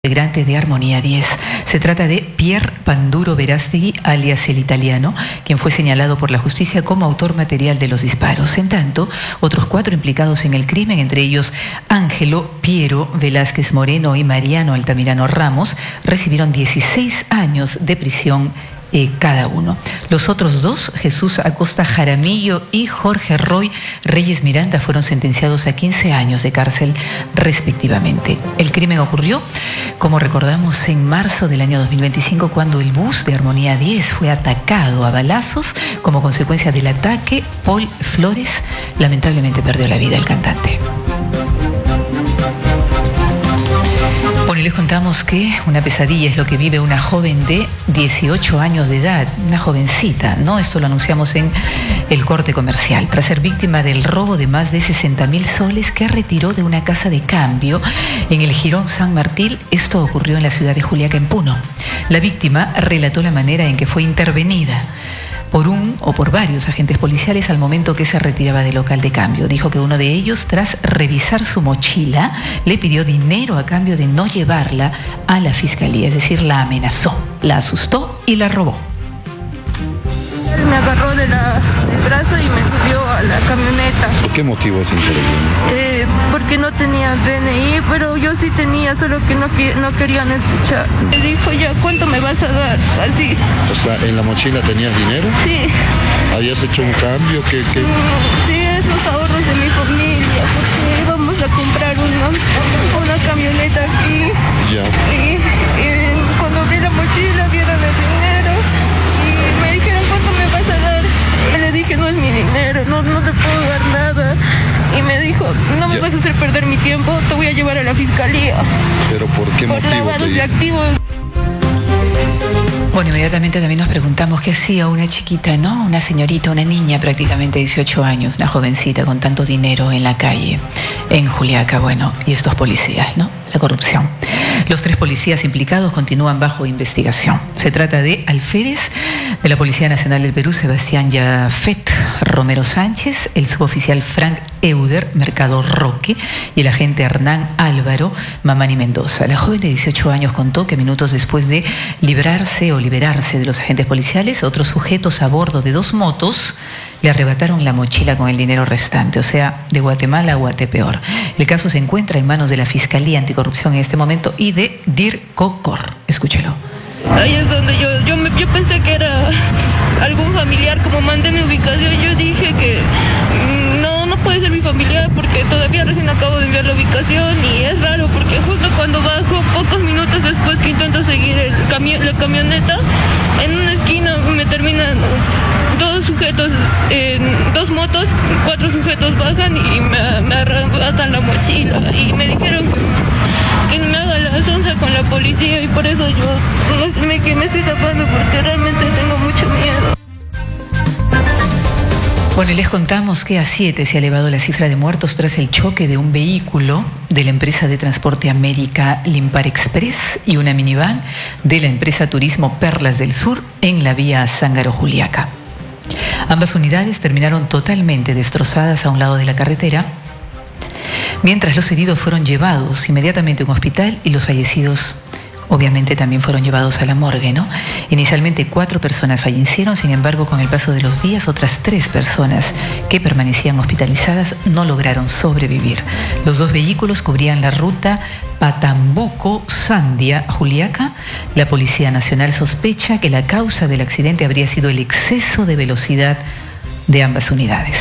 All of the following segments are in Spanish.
Integrante de Armonía 10. Se trata de Pier Panduro Verástegui, alias el Italiano, quien fue señalado por la justicia como autor material de los disparos. En tanto, otros 4 implicados en el crimen, entre ellos Ángelo Piero Velázquez Moreno y Mariano Altamirano Ramos, recibieron 16 años de prisión cada uno. Los otros 2, Jesús Acosta Jaramillo y Jorge Roy Reyes Miranda, fueron sentenciados a 15 años de cárcel respectivamente. El crimen ocurrió, como recordamos, en marzo del año 2025, cuando el bus de Armonía 10 fue atacado a balazos. Como consecuencia del ataque, Paul Flores lamentablemente perdió la vida, el cantante. Bueno, y les contamos que una pesadilla es lo que vive una joven de 18 años de edad, una jovencita, ¿no? Esto lo anunciamos en el corte comercial. Tras ser víctima del robo de más de 60.000 soles que retiró de una casa de cambio en el Jirón San Martín, esto ocurrió en la ciudad de Juliaca, en Puno. La víctima relató la manera en que fue intervenida por un o por varios agentes policiales al momento que se retiraba del local de cambio. Dijo que uno de ellos, tras revisar su mochila, le pidió dinero a cambio de no llevarla a la fiscalía, es decir, la amenazó, la asustó y la robó. Me agarró del brazo y me subió a la camioneta. ¿Por qué motivo te intervino? Porque no tenía DNI, pero yo sí tenía, solo que no querían escuchar. Me dijo, ya, ¿cuánto me vas a dar? Así. O sea, ¿en la mochila tenías dinero? Sí. ¿Habías hecho un cambio? ¿Qué? Sí, es los ahorros de mi familia, porque íbamos a comprar una camioneta aquí. Ya. Y cuando abrí la mochila, vieron el dinero y me dijeron, ¿cuánto me vas a dar? Y le dije, no es mi dinero, no te puedo dar nada. Y me dijo, no me vas a hacer perder mi tiempo, te voy a llevar a la fiscalía. ¿Pero por qué motivo? Por lavados de activos. Bueno, inmediatamente también nos preguntamos qué hacía una chiquita, ¿no? Una señorita, una niña prácticamente de 18 años, una jovencita con tanto dinero en la calle, en Juliaca. Bueno, y estos policías, ¿no? La corrupción. Los 3 policías implicados continúan bajo investigación. Se trata de alférez de la Policía Nacional del Perú, Sebastián Yafet Romero Sánchez, el suboficial Frank Euder Mercado Roque y el agente Hernán Álvaro Mamani Mendoza. La joven de 18 años contó que minutos después de liberarse de los agentes policiales, otros sujetos a bordo de 2 motos le arrebataron la mochila con el dinero restante, o sea, de Guatemala a Guatepeor. El caso se encuentra en manos de la Fiscalía Anticorrupción en este momento y de DIRCOCOR. Escúchelo. Ahí es donde yo pensé que era algún familiar, como mandé mi ubicación, yo dije que no puede ser mi familiar porque todavía recién acabo de enviar la ubicación y es raro porque justo cuando bajo, pocos minutos después que intento seguir la camioneta, en una esquina me terminan 2 sujetos en 2 motos, 4 sujetos bajan y me arrebatan la mochila y me dijeron que me haga la sonza con la policía y por eso yo me estoy tapando porque realmente tengo mucho miedo. Bueno, y les contamos que a 7 se ha elevado la cifra de muertos tras el choque de un vehículo de la empresa de transporte América Limpar Express y una minivan de la empresa Turismo Perlas del Sur en la vía Zángaro-Juliaca. Ambas unidades terminaron totalmente destrozadas a un lado de la carretera, mientras los heridos fueron llevados inmediatamente a un hospital y los fallecidos obviamente también fueron llevados a la morgue, ¿no? Inicialmente 4 personas fallecieron, sin embargo, con el paso de los días, otras 3 personas que permanecían hospitalizadas no lograron sobrevivir. Los 2 vehículos cubrían la ruta Patambuco-Sandia-Juliaca. La Policía Nacional sospecha que la causa del accidente habría sido el exceso de velocidad de ambas unidades.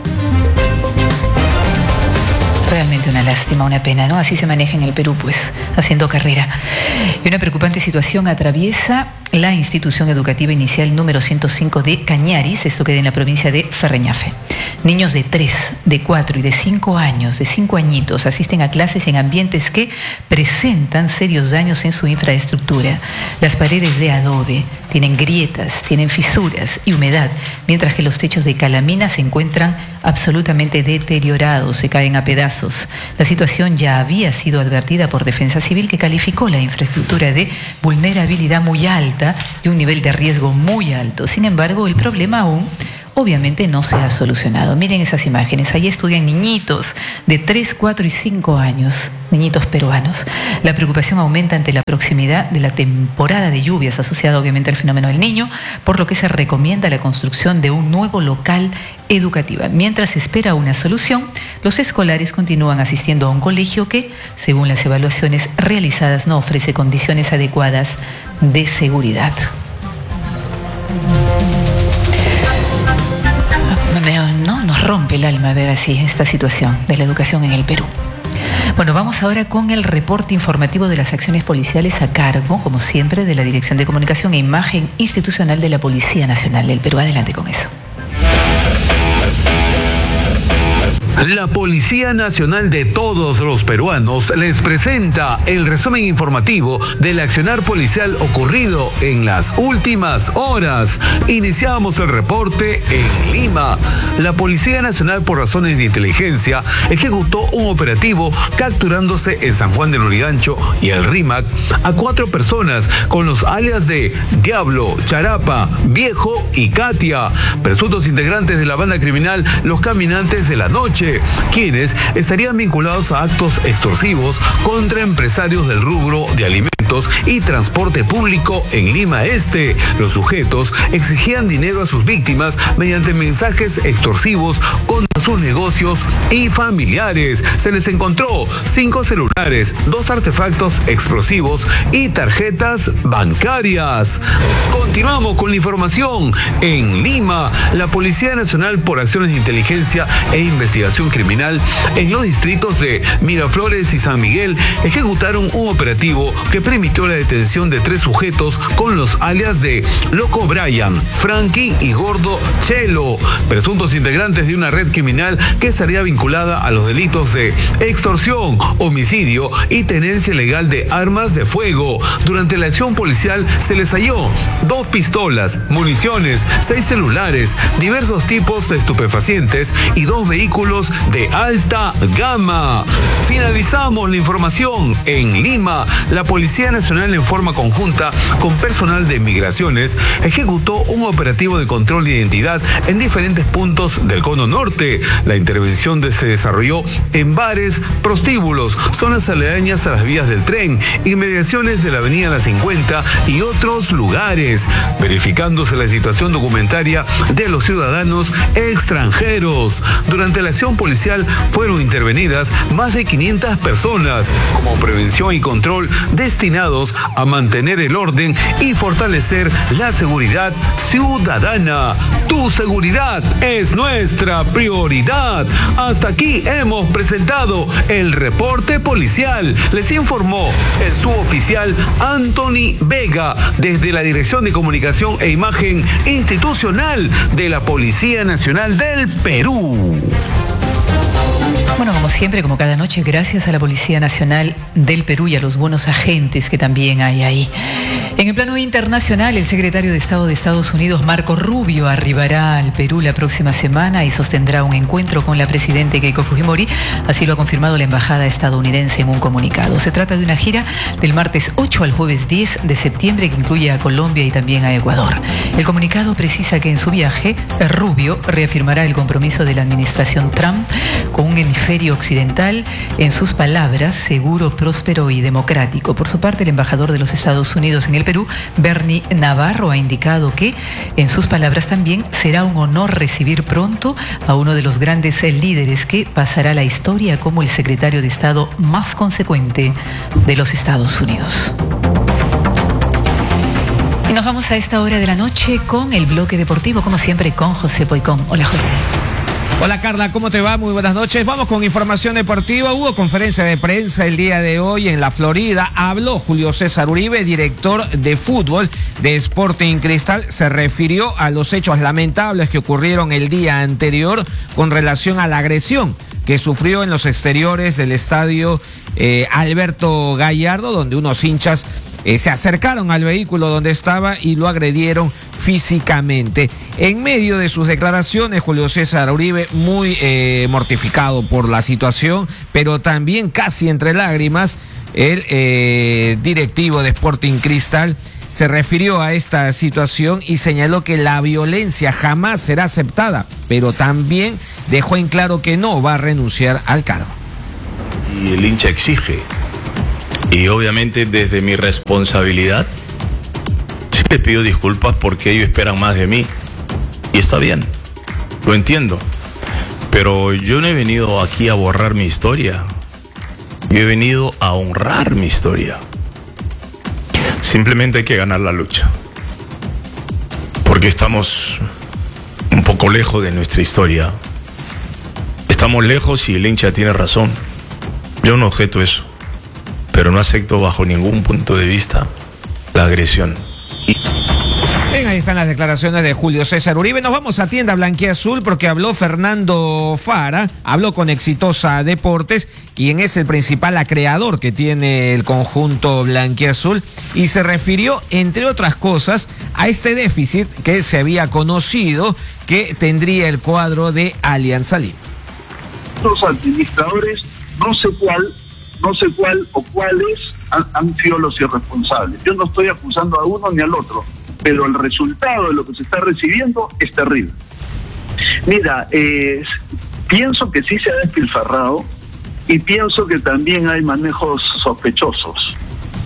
Realmente una lástima, una pena, ¿no? Así se maneja en el Perú, pues, haciendo carrera. Y una preocupante situación atraviesa la institución educativa inicial número 105 de Cañaris, esto queda en la provincia de Ferreñafe. Niños de 3, de 4 y de 5 años, de 5 añitos, asisten a clases en ambientes que presentan serios daños en su infraestructura. Las paredes de adobe tienen grietas, tienen fisuras y humedad, mientras que los techos de calamina se encuentran absolutamente deteriorados, se caen a pedazos. La situación ya había sido advertida por Defensa Civil, que calificó la infraestructura de vulnerabilidad muy alta y un nivel de riesgo muy alto. Sin embargo, el problema aún obviamente no se ha solucionado. Miren esas imágenes, ahí estudian niñitos de 3, 4 y 5 años, niñitos peruanos. La preocupación aumenta ante la proximidad de la temporada de lluvias asociada obviamente al fenómeno del Niño, por lo que se recomienda la construcción de un nuevo local educativo. Mientras se espera una solución, los escolares continúan asistiendo a un colegio que, según las evaluaciones realizadas, no ofrece condiciones adecuadas de seguridad. No, nos rompe el alma ver así esta situación de la educación en el Perú. Bueno, vamos ahora con el reporte informativo de las acciones policiales a cargo, como siempre, de la Dirección de Comunicación e Imagen Institucional de la Policía Nacional del Perú. Adelante con eso. La Policía Nacional de todos los peruanos les presenta el resumen informativo del accionar policial ocurrido en las últimas horas. Iniciamos el reporte en Lima. La Policía Nacional, por razones de inteligencia, ejecutó un operativo capturándose en San Juan del Lurigancho y el Rímac a 4 personas con los alias de Diablo, Charapa, Viejo y Katia, presuntos integrantes de la banda criminal Los Caminantes de la Noche, quienes estarían vinculados a actos extorsivos contra empresarios del rubro de alimentos y transporte público en Lima Este. Los sujetos exigían dinero a sus víctimas mediante mensajes extorsivos contra sus negocios y familiares. Se les encontró 5 celulares, 2 artefactos explosivos y tarjetas bancarias. Continuamos con la información. En Lima, la Policía Nacional, por acciones de inteligencia e investigación criminal en los distritos de Miraflores y San Miguel, ejecutaron un operativo que permitió la detención de 3 sujetos con los alias de Loco Brian, Frankie y Gordo Chelo, presuntos integrantes de una red criminal que estaría vinculada a los delitos de extorsión, homicidio y tenencia ilegal de armas de fuego. Durante la acción policial se les halló 2 pistolas, municiones, 6 celulares, diversos tipos de estupefacientes y 2 vehículos de alta gama. Finalizamos la información en Lima. La Policía Nacional, en forma conjunta con personal de migraciones, ejecutó un operativo de control de identidad en diferentes puntos del cono norte. La intervención se desarrolló en bares, prostíbulos, zonas aledañas a las vías del tren, inmediaciones de la avenida La 50 y otros lugares, verificándose la situación documentaria de los ciudadanos extranjeros. Durante la acción policial fueron intervenidas más de 500 personas como prevención y control destinados a mantener el orden y fortalecer la seguridad ciudadana. Tu seguridad es nuestra prioridad. Hasta aquí hemos presentado el reporte policial. Les informó el suboficial Anthony Vega desde la Dirección de Comunicación e Imagen Institucional de la Policía Nacional del Perú. Bueno, como siempre, como cada noche, gracias a la Policía Nacional del Perú y a los buenos agentes que también hay ahí. En el plano internacional, el secretario de Estado de Estados Unidos, Marco Rubio, arribará al Perú la próxima semana y sostendrá un encuentro con la presidenta Keiko Fujimori. Así lo ha confirmado la embajada estadounidense en un comunicado. Se trata de una gira del martes 8 al jueves 10 de septiembre que incluye a Colombia y también a Ecuador. El comunicado precisa que en su viaje, Rubio reafirmará el compromiso de la administración Trump con un hemisferio occidental, en sus palabras, seguro, próspero y democrático. Por su parte, el embajador de los Estados Unidos en el Perú, Bernie Navarro, ha indicado que, en sus palabras también, será un honor recibir pronto a uno de los grandes líderes que pasará a la historia como el secretario de Estado más consecuente de los Estados Unidos. Y nos vamos a esta hora de la noche con el bloque deportivo, como siempre, con José Poicón. Hola, José. Hola Carla, ¿cómo te va? Muy buenas noches. Vamos con información deportiva. Hubo conferencia de prensa el día de hoy en la Florida. Habló Julio César Uribe, director de fútbol de Sporting Cristal. Se refirió a los hechos lamentables que ocurrieron el día anterior con relación a la agresión que sufrió en los exteriores del estadio Alberto Gallardo, donde unos hinchas se acercaron al vehículo donde estaba y lo agredieron físicamente. En medio de sus declaraciones, Julio César Uribe, muy mortificado por la situación, pero también casi entre lágrimas, el directivo de Sporting Cristal se refirió a esta situación y señaló que la violencia jamás será aceptada, pero también dejó en claro que no va a renunciar al cargo. Y el hincha exige, y obviamente desde mi responsabilidad sí les pido disculpas porque ellos esperan más de mí, y está bien, lo entiendo, pero yo no he venido aquí a borrar mi historia, yo he venido a honrar mi historia. Simplemente hay que ganar la lucha, porque estamos un poco lejos de nuestra historia. Estamos lejos y el hincha tiene razón. Yo no objeto eso, pero no acepto bajo ningún punto de vista la agresión. Bien, ahí están las declaraciones de Julio César Uribe. Nos vamos a Tienda Blanquiazul porque habló Fernando Fara, habló con Exitosa Deportes, quien es el principal acreedor que tiene el conjunto blanquiazul, y se refirió, entre otras cosas, a este déficit que se había conocido que tendría el cuadro de Alianza Lima. Los administradores, no sé cuál o cuáles han sido los irresponsables. Yo no estoy acusando a uno ni al otro, pero el resultado de lo que se está recibiendo es terrible. Mira, pienso que sí se ha despilfarrado y pienso que también hay manejos sospechosos.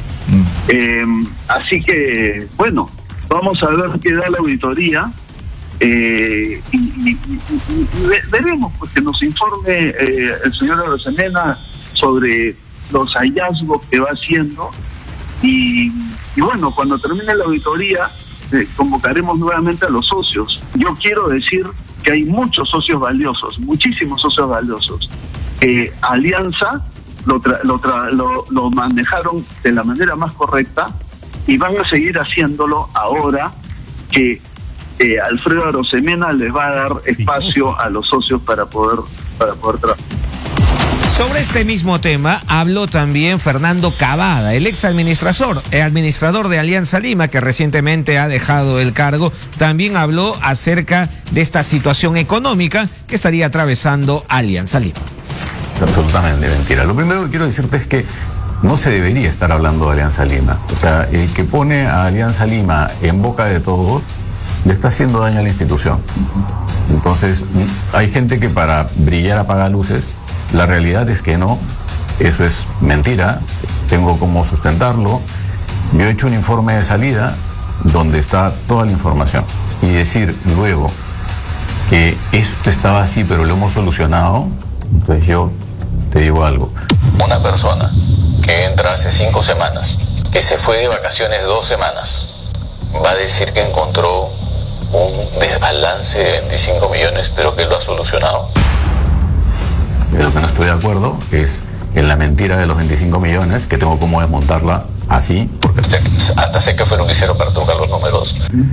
Así que, bueno, vamos a ver qué da la auditoría y veremos, pues, que nos informe el señor Arosemena sobre los hallazgos que va haciendo y bueno, cuando termine la auditoría convocaremos nuevamente a los socios. Yo quiero decir que hay muchos socios valiosos, muchísimos socios valiosos. Alianza lo manejaron de la manera más correcta y van a seguir haciéndolo ahora que Alfredo Arosemena les va a dar espacio a los socios para poder trabajar. Sobre este mismo tema habló también Fernando Cavada, el ex administrador de Alianza Lima, que recientemente ha dejado el cargo. También habló acerca de esta situación económica que estaría atravesando Alianza Lima. Absolutamente mentira. Lo primero que quiero decirte es que no se debería estar hablando de Alianza Lima. O sea, el que pone a Alianza Lima en boca de todos le está haciendo daño a la institución. Entonces, hay gente que para brillar apaga luces. La realidad es que no, eso es mentira, tengo cómo sustentarlo. Yo he hecho un informe de salida donde está toda la información. Y decir luego que esto estaba así pero lo hemos solucionado, entonces yo te digo algo. Una persona que entra hace 5 semanas, que se fue de vacaciones 2 semanas, va a decir que encontró un desbalance de 25 millones pero que lo ha solucionado. De lo que no estoy de acuerdo es en la mentira de los 25 millones, que tengo cómo desmontarla así, porque hasta sé que fue lo que hicieron para tocar los números.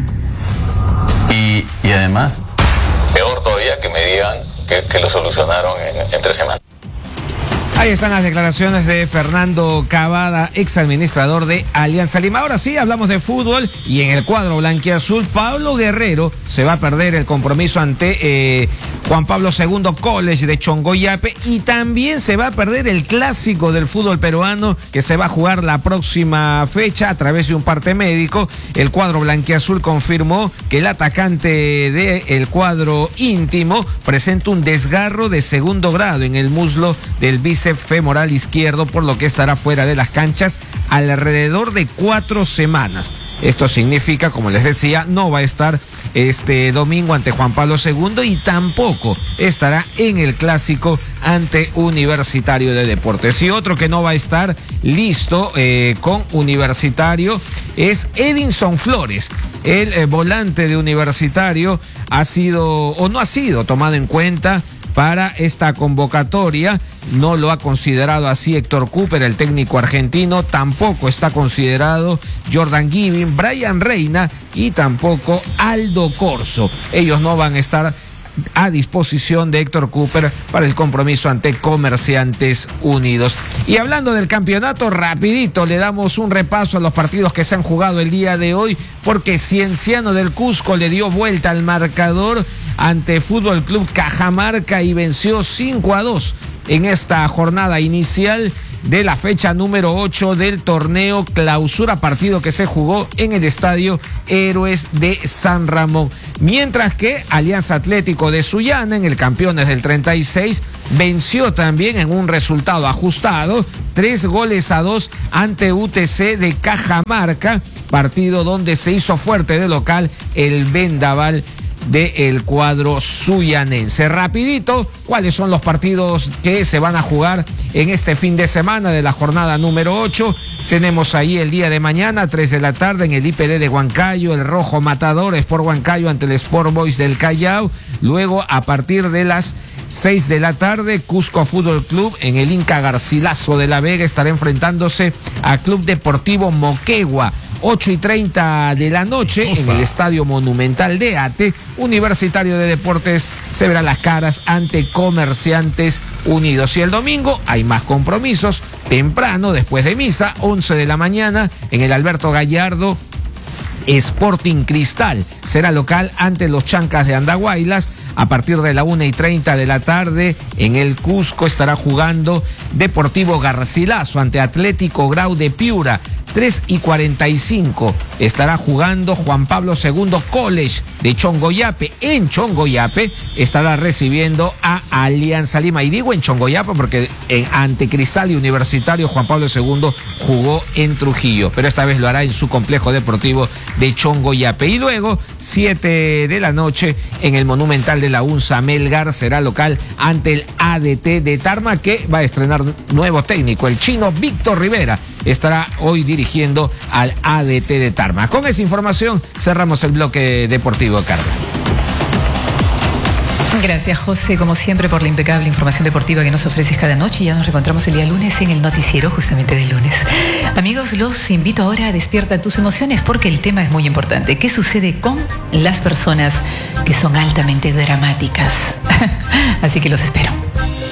Y además, peor todavía que me digan que lo solucionaron en 3 semanas. Ahí están las declaraciones de Fernando Cavada, ex administrador de Alianza Lima. Ahora sí, hablamos de fútbol y en el cuadro blanquiazul, Pablo Guerrero se va a perder el compromiso ante Juan Pablo II College de Chongoyape y también se va a perder el clásico del fútbol peruano que se va a jugar la próxima fecha a través de un parte médico. El cuadro blanquiazul confirmó que el atacante del cuadro íntimo presenta un desgarro de 2º grado en el muslo del bíceps femoral izquierdo, por lo que estará fuera de las canchas alrededor de 4 semanas. Esto significa, como les decía, no va a estar este domingo ante Juan Pablo II y tampoco estará en el clásico ante Universitario de Deportes. Y otro que no va a estar listo con Universitario es Edinson Flores. El volante de Universitario ha sido o no ha sido tomado en cuenta para esta convocatoria. No lo ha considerado así Héctor Cooper, el técnico argentino. Tampoco está considerado Jordan Giving, Brian Reina y tampoco Aldo Corso. Ellos no van a estar a disposición de Héctor Cooper para el compromiso ante Comerciantes Unidos. Y hablando del campeonato, rapidito le damos un repaso a los partidos que se han jugado el día de hoy, porque Cienciano del Cusco le dio vuelta al marcador ante Fútbol Club Cajamarca y venció 5-2 en esta jornada inicial de la fecha número 8 del torneo Clausura, partido que se jugó en el Estadio Héroes de San Ramón. Mientras que Alianza Atlético de Sullana, en el Campeones del 36, venció también en un resultado ajustado, 3-2 ante UTC de Cajamarca, partido donde se hizo fuerte de local el vendaval del cuadro suyanense. Rapidito, ¿cuáles son los partidos que se van a jugar en este fin de semana de la jornada número 8? Tenemos ahí el día de mañana, 3 de la tarde, en el IPD de Huancayo, el Rojo Matador Sport Huancayo ante el Sport Boys del Callao. Luego, a partir de las 6 de la tarde, Cusco Fútbol Club en el Inca Garcilaso de la Vega estará enfrentándose a Club Deportivo Moquegua. 8:30 de la noche en el Estadio Monumental de Ate, Universitario de Deportes se verá las caras ante Comerciantes Unidos. Y el domingo hay más compromisos, temprano, después de misa, 11 de la mañana, en el Alberto Gallardo, Sporting Cristal será local ante los Chancas de Andahuaylas. A partir de la 1:30 de la tarde, en el Cusco estará jugando Deportivo Garcilaso ante Atlético Grau de Piura. 3:45 estará jugando Juan Pablo II College de Chongoyape. En Chongoyape estará recibiendo a Alianza Lima. Y digo en Chongoyape porque ante Cristal y Universitario Juan Pablo II jugó en Trujillo, pero esta vez lo hará en su complejo deportivo de Chongoyape. Y luego, 7 de la noche, en el Monumental de la UNSA, Melgar será local ante el ADT de Tarma, que va a estrenar nuevo técnico. El chino Víctor Rivera estará hoy dirigiendo al ADT de Tarma. Con esa información cerramos el bloque deportivo, Carla. Gracias, José, como siempre, por la impecable información deportiva que nos ofreces cada noche. Ya nos reencontramos el día lunes en el noticiero justamente del lunes. Amigos, los invito ahora a Despierta tus emociones, porque el tema es muy importante. ¿Qué sucede con las personas que son altamente dramáticas? Así que los espero.